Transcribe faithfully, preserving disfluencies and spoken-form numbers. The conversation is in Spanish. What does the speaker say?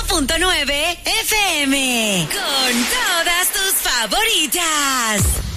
punto nueve F M. Con todas tus favoritas.